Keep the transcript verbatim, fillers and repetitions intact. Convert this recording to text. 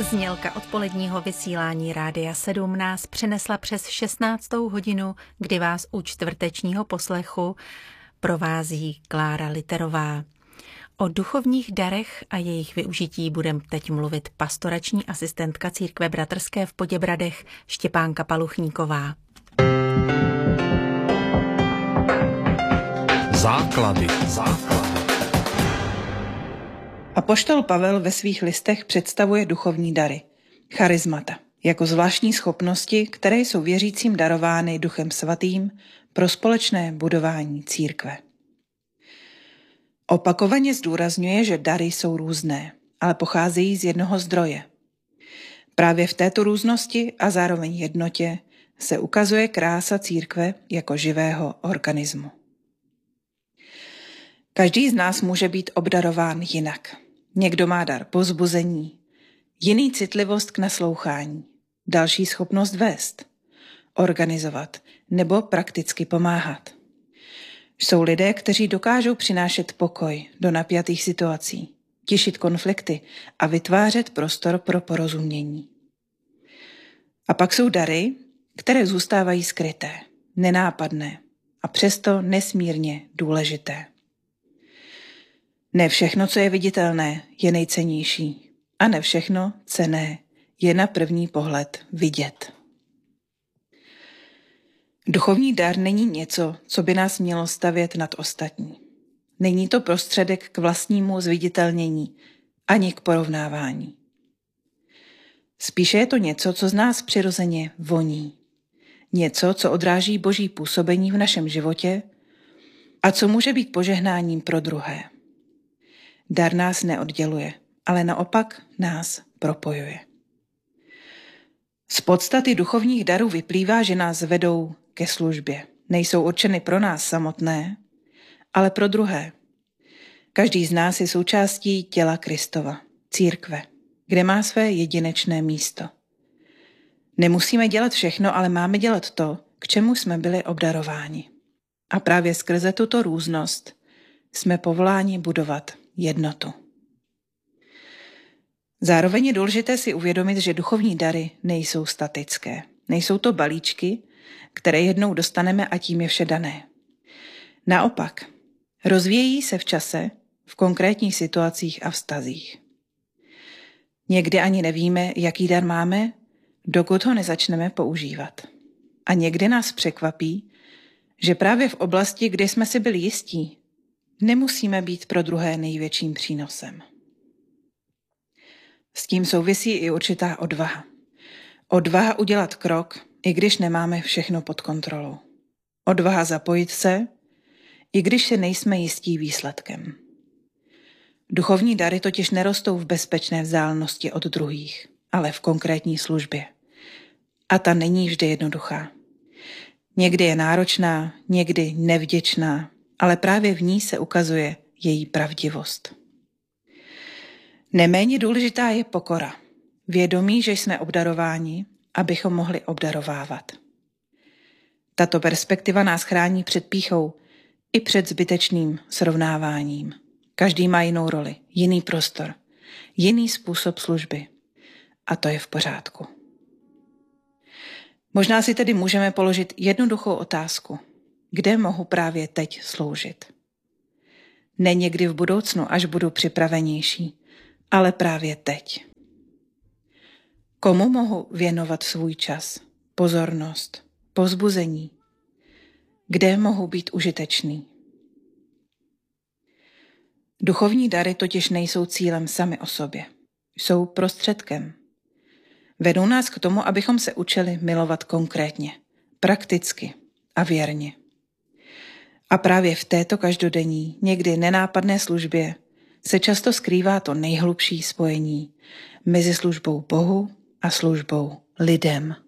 Znělka odpoledního vysílání Rádia sedm nás přenesla přes šestnáctou hodinu, kdy vás u čtvrtečního poslechu provází Klára Literová. O duchovních darech a jejich využití budeme teď mluvit pastorační asistentka Církve bratrské v Poděbradech Štěpánka Paluchníková. Základy. Základy. Apoštol Pavel ve svých listech představuje duchovní dary, charismata, jako zvláštní schopnosti, které jsou věřícím darovány Duchem Svatým pro společné budování církve. Opakovaně zdůrazňuje, že dary jsou různé, ale pocházejí z jednoho zdroje. Právě v této různosti a zároveň jednotě se ukazuje krása církve jako živého organismu. Každý z nás může být obdarován jinak. Někdo má dar povzbuzení, jiný citlivost k naslouchání, další schopnost vést, organizovat nebo prakticky pomáhat. Jsou lidé, kteří dokážou přinášet pokoj do napjatých situací, tišit konflikty a vytvářet prostor pro porozumění. A pak jsou dary, které zůstávají skryté, nenápadné a přesto nesmírně důležité. Ne všechno, co je viditelné, je nejcennější a ne všechno cenné je na první pohled vidět. Duchovní dar není něco, co by nás mělo stavět nad ostatní. Není to prostředek k vlastnímu zviditelnění ani k porovnávání. Spíše je to něco, co z nás přirozeně voní. Něco, co odráží Boží působení v našem životě a co může být požehnáním pro druhé. Dar nás neodděluje, ale naopak nás propojuje. Z podstaty duchovních darů vyplývá, že nás vedou ke službě. Nejsou určeny pro nás samotné, ale pro druhé. Každý z nás je součástí těla Kristova, církve, kde má své jedinečné místo. Nemusíme dělat všechno, ale máme dělat to, k čemu jsme byli obdarováni. A právě skrze tuto různost jsme povoláni budovat jednotu. Zároveň je důležité si uvědomit, že duchovní dary nejsou statické. Nejsou to balíčky, které jednou dostaneme a tím je vše dané. Naopak, rozvíjejí se v čase, v konkrétních situacích a vztazích. Někdy ani nevíme, jaký dar máme, dokud ho nezačneme používat. A někdy nás překvapí, že právě v oblasti, kde jsme si byli jistí, nemusíme být pro druhé největším přínosem. S tím souvisí i určitá odvaha. Odvaha udělat krok, i když nemáme všechno pod kontrolou. Odvaha zapojit se, i když si nejsme jistí výsledkem. Duchovní dary totiž nerostou v bezpečné vzdálenosti od druhých, ale v konkrétní službě. A ta není vždy jednoduchá. Někdy je náročná, někdy nevděčná, ale právě v ní se ukazuje její pravdivost. Neméně důležitá je pokora, vědomí, že jsme obdarováni, abychom mohli obdarovávat. Tato perspektiva nás chrání před pýchou i před zbytečným srovnáváním. Každý má jinou roli, jiný prostor, jiný způsob služby a to je v pořádku. Možná si tedy můžeme položit jednoduchou otázku. Kde mohu právě teď sloužit? Ne někdy v budoucnu, až budu připravenější, ale právě teď. Komu mohu věnovat svůj čas, pozornost, povzbuzení? Kde mohu být užitečný? Duchovní dary totiž nejsou cílem sami o sobě. Jsou prostředkem. Vedou nás k tomu, abychom se učili milovat konkrétně, prakticky a věrně. A právě v této každodenní, někdy nenápadné službě se často skrývá to nejhlubší spojení mezi službou Bohu a službou lidem.